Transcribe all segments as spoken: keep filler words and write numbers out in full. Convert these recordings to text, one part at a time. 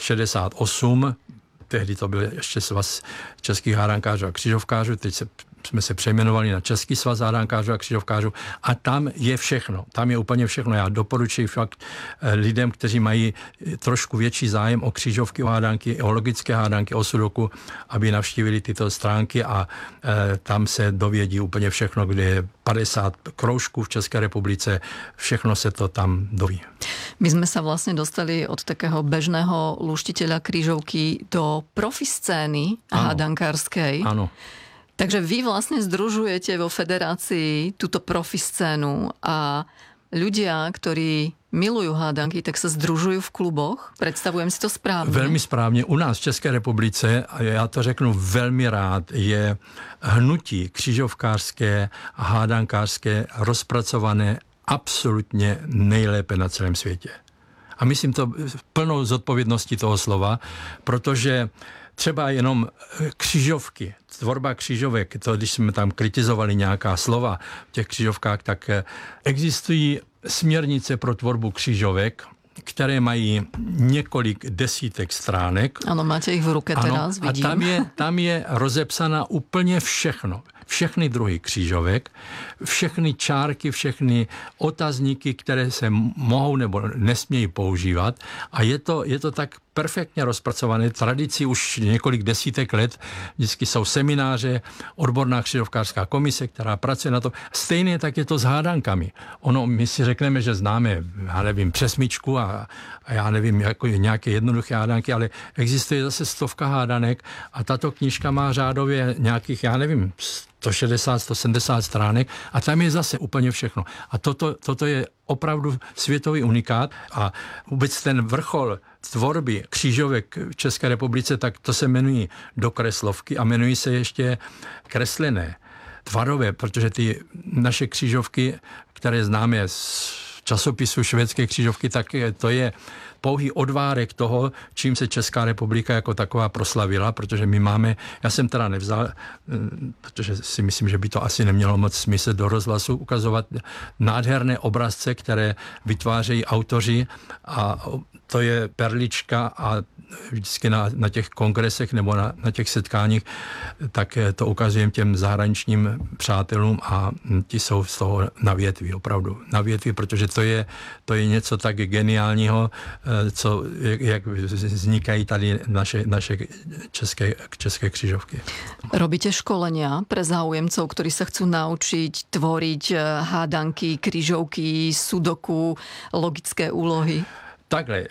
šedesát osm, tehdy to byl ještě svaz českých hádankářů a křižovkářů, teď se jsme se přejmenovali na Český svaz hádankářů a křižovkářů a tam je všechno. Tam je úplně všechno. Já doporučuji fakt lidem, kteří mají trošku větší zájem o křižovky, o hádanky, o logické hádanky, o sudoku, aby navštívili tyto stránky a e, tam se dovědí úplně všechno, kde je padesát kroužků v České republice. Všechno se to tam doví. My sme sa vlastne dostali od takého bežného luštiteľa krížovky do profiscény hádankárskej. Áno. Takže vy vlastne združujete vo federácii túto profiscénu a ľudia, ktorí milujú hádanky, tak sa združujú v kluboch. Predstavujem si to správne? Velmi správně. U nás v České republice, a já to řeknu velmi rád, je hnutí křižovkářské a hádankářské rozpracované absolutně nejlépe na celém světě. A myslím to plnou zodpovědností toho slova, protože třeba jenom křižovky, tvorba křižovek, to když jsme tam kritizovali nějaká slova v těch křižovkách, tak existují směrnice pro tvorbu křižovek, které mají několik desítek stránek. Ano, máte ich v ruke teraz, ano, vidím. A tam je, tam je rozepsaná úplně všechno. Všechny druhy křížovek, všechny čárky, všechny otazníky, které se mohou nebo nesmějí používat. A je to, je to tak perfektně rozpracované. Tradici už několik desítek let. Vždycky jsou semináře, odborná křižovkářská komise, která pracuje na to. Stejně tak je to s hádankami. Ono, my si řekneme, že známe, já nevím, přesmičku a, a já nevím, jako nějaké jednoduché hádanky, ale existuje zase stovka hádanek a tato knížka má řádově nějakých, já nevím, sto šedesát, sto sedmdesát stránek a tam je zase úplně všechno. A toto, toto je opravdu světový unikát a vůbec ten vrchol tvorby křížovek v České republice, tak to se jmenují dokreslovky a jmenují se ještě kreslené, tvarové, protože ty naše křížovky, které známe z časopisu švédské křížovky, tak to je pouhý odvárek toho, čím se Česká republika jako taková proslavila, protože my máme, já jsem teda nevzal, protože si myslím, že by to asi nemělo moc smysl do rozhlasu ukazovat nádherné obrazce, které vytvářejí autoři a to je perlička a vždycky na, na těch kongresech nebo na, na těch setkáních, tak to ukazujem těm zahraničním přátelům a ti jsou z toho na větvi, opravdu na větvi, protože to je, to je něco tak geniálního, co, jak vznikají tady naše, naše české, české křižovky. Robíte školenia pre záujemcov, ktorí sa chcú naučiť tvoriť hádanky, krížovky, sudoku, logické úlohy? Takhle,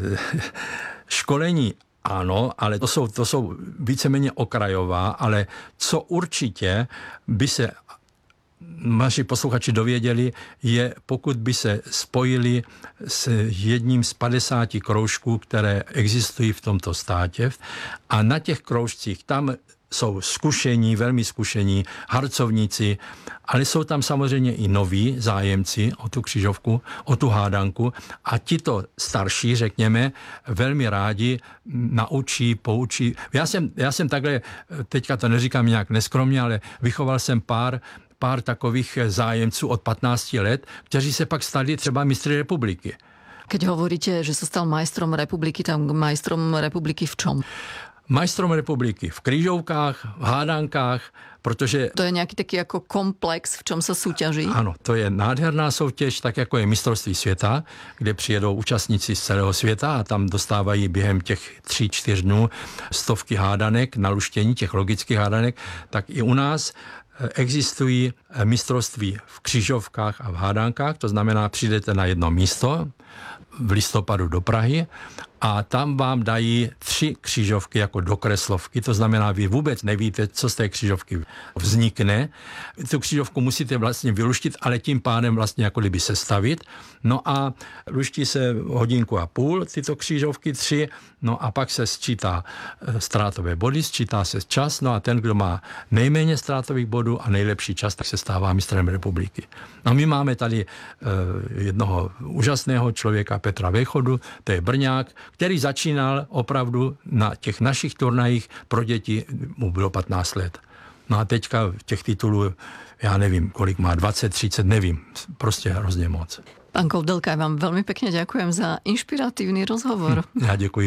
školení ano, ale to jsou, to jsou víceméně okrajová, ale co určitě by se naši posluchači dověděli, je pokud by se spojili s jedním z padesáti kroužků, které existují v tomto státě a na těch kroužcích tam jsou zkušení, velmi zkušení, harcovníci, ale jsou tam samozřejmě i noví zájemci o tu křižovku, o tu hádanku a tito starší, řekněme, velmi rádi naučí, poučí. Já jsem, já jsem takhle, teďka to neříkám nějak neskromně, ale vychoval jsem pár pár takových zájemců od patnácti let, kteří se pak stali třeba mistry republiky. Keď hovoríte, že sa stal majstrom republiky, tam majstrom republiky v čom? Majstrom republiky v krížovkách, v hádankách, protože... To je nějaký taký jako komplex, v čom sa súťaží? Ano, to je nádherná soutěž, tak jako je mistrovství světa, kde přijedou účastníci z celého světa a tam dostávají během těch tří, čtyř dnů stovky hádanek na luštění těch logických hádanek, tak i u nás existují mistrovství v křižovkách a v hádankách, to znamená, přijdete na jedno místo v listopadu do Prahy a tam vám dají tři křižovky jako dokreslovky, to znamená, vy vůbec nevíte, co z té křižovky vznikne. Tu křižovku musíte vlastně vyluštit, ale tím pádem vlastně jako kdyby sestavit. No a luští se hodinku a půl tyto křižovky tři, no a pak se sčítá ztrátové body, sčítá se čas, no a ten, kdo má nejméně ztrátových bodů a nejlepší čas, tak se stává mistrem republiky. No my máme tady uh, jednoho úžasného člověka, Petra Vejchodu, to je Brňák, který začínal opravdu na těch našich turnajích pro děti, mu bylo patnáct let. No a teďka těch titulů, já nevím, kolik má, dvacet, třicet, nevím, prostě hrozně moc. Pán Koudelka, ja vám veľmi pekne ďakujem za inšpiratívny rozhovor. Já děkuji.